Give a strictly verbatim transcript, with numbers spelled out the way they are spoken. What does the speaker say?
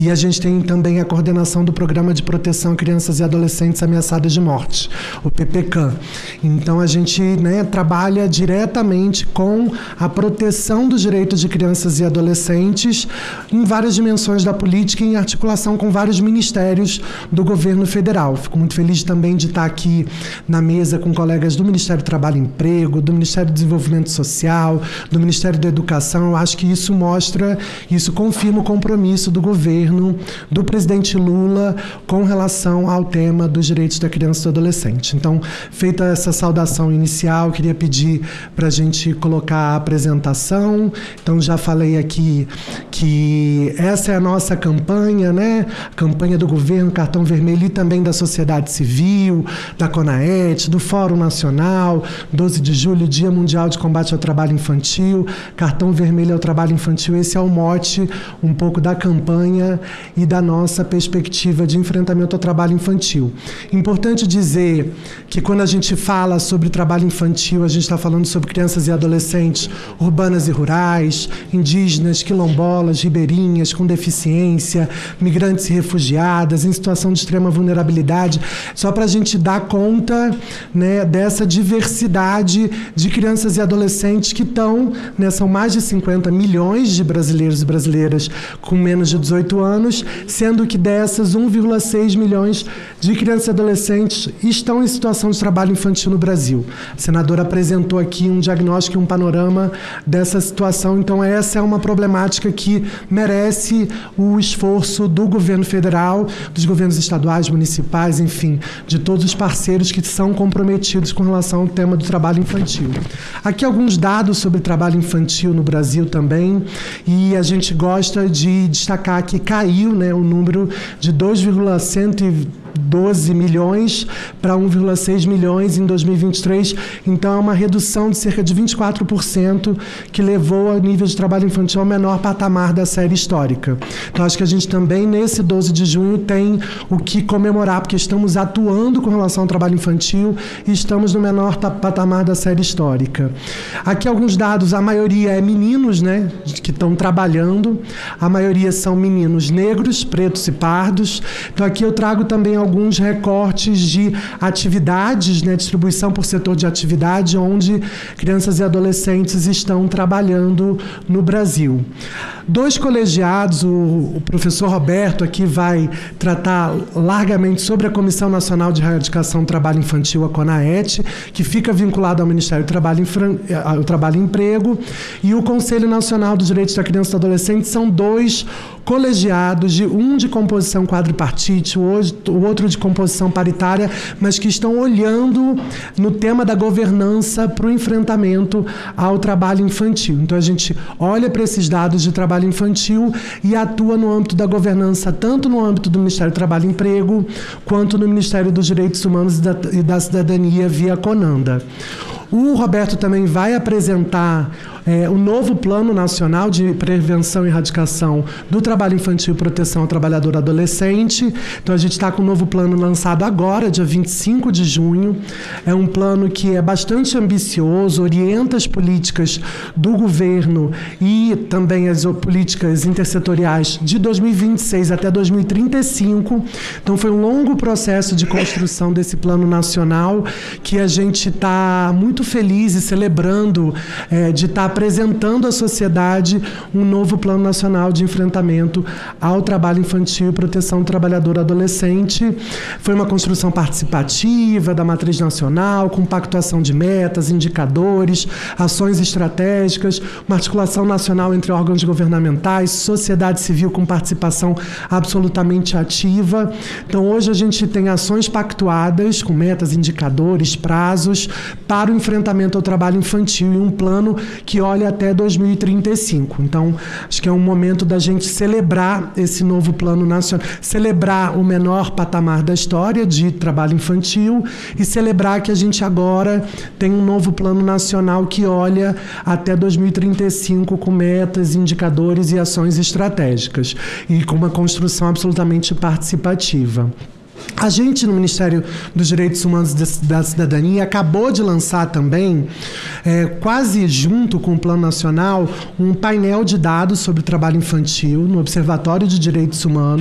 E a gente tem também a coordenação do Programa de Proteção a Crianças e Adolescentes Ameaçadas de Morte, o P P C A M. Então, a gente, né, trabalha diretamente com a proteção dos direitos de crianças e adolescentes em várias dimensões da política, em articulação com vários ministérios do governo federal. Fico muito feliz também de estar aqui na mesa com colegas do Ministério do Trabalho e Emprego, do Ministério do Desenvolvimento Social, do Ministério da Educação. Eu acho que isso mostra, isso confirma o compromisso do governo, do presidente Lula, com relação ao tema dos direitos da criança e do adolescente. Então, feita essa saudação inicial, queria pedir para a gente colocar a apresentação. Então, já falei aqui que essa é a nossa campanha, né? A campanha do governo Cartão Vermelho e também da sociedade civil, da CONAET, do Fórum Nacional, doze de julho, Dia Mundial de Combate ao Trabalho Infantil, Cartão Vermelho ao Trabalho Infantil. Esse é o mote um pouco da campanha e da nossa perspectiva de enfrentamento ao trabalho infantil. Importante dizer que quando a gente fala sobre trabalho infantil, a gente está falando sobre crianças e adolescentes urbanas e rurais, indígenas, quilombolas, ribeirinhas, com deficiência, migrantes e refugiadas, em situação de extrema vulnerabilidade, só para a gente dar conta, né, dessa diversidade de crianças e adolescentes que estão, né, são mais de cinquenta milhões de brasileiros e brasileiras com menos de dezoito anos, sendo que dessas um vírgula seis milhões de crianças e adolescentes estão em situação de trabalho infantil no Brasil. A senadora apresentou aqui um diagnóstico e um panorama dessa situação, então essa é uma problemática que merece o esforço do governo federal, dos governos estaduais, municipais, enfim, de todos os parceiros que são comprometidos com relação ao tema do trabalho infantil. Aqui alguns dados sobre trabalho infantil no Brasil também, e a gente gosta de destacar que caiu, né, o número de dois vírgula cento e doze milhões para um vírgula seis milhões em dois mil e vinte e três, então é uma redução de cerca de vinte e quatro por cento que levou o nível de trabalho infantil ao menor patamar da série histórica. Então acho que a gente também nesse doze de junho tem o que comemorar, porque estamos atuando com relação ao trabalho infantil e estamos no menor patamar da série histórica. Aqui alguns dados, a maioria é meninos, né, que estão trabalhando, a maioria são meninos negros, pretos e pardos. Então aqui eu trago também alguns recortes de atividades, né, distribuição por setor de atividade, onde crianças e adolescentes estão trabalhando no Brasil. Dois colegiados, o, o professor Roberto aqui vai tratar largamente sobre a Comissão Nacional de Erradicação do Trabalho Infantil, a CONAET, que fica vinculado ao Ministério do Trabalho, ao Trabalho e Emprego, e o Conselho Nacional dos Direitos da Criança e do Adolescente. São dois colegiados, de, um de composição quadripartite, o outro de composição paritária, mas que estão olhando no tema da governança para o enfrentamento ao trabalho infantil. Então, a gente olha para esses dados de trabalho infantil e atua no âmbito da governança, tanto no âmbito do Ministério do Trabalho e Emprego, quanto no Ministério dos Direitos Humanos e da, e da Cidadania, via CONANDA. O Roberto também vai apresentar é, o novo Plano Nacional de Prevenção e Erradicação do Trabalho Infantil e Proteção ao Trabalhador Adolescente. Então, a gente está com o novo plano lançado agora, dia vinte e cinco de junho. É um plano que é bastante ambicioso, orienta as políticas do governo e também as políticas intersetoriais de dois mil e vinte e seis até dois mil e trinta e cinco. Então, foi um longo processo de construção desse plano nacional que a gente está muito feliz e celebrando é, de estar apresentando à sociedade um novo Plano Nacional de Enfrentamento ao Trabalho Infantil e Proteção do Trabalhador Adolescente. Foi uma construção participativa da matriz nacional, com pactuação de metas, indicadores, ações estratégicas, uma articulação nacional entre órgãos governamentais, sociedade civil com participação absolutamente ativa. Então, hoje a gente tem ações pactuadas com metas, indicadores, prazos para o enfrentamento ao trabalho infantil e um plano que olha até dois mil e trinta e cinco. Então, acho que é um momento da gente celebrar esse novo plano nacional, celebrar o menor patamar da história de trabalho infantil e celebrar que a gente agora tem um novo plano nacional que olha até dois mil e trinta e cinco com metas, indicadores e ações estratégicas e com uma construção absolutamente participativa. A gente, no Ministério dos Direitos Humanos e da Cidadania, acabou de lançar também, é, quase junto com o Plano Nacional, um painel de dados sobre o trabalho infantil no Observatório de Direitos Humanos.